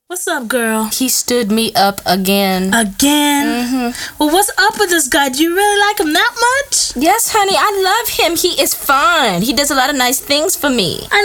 What's up, girl? He stood me up again. Again? Well, what's up with this guy? Do you really like him that much? Yes, honey, I love him. He is fun. He does a lot of nice things for me. I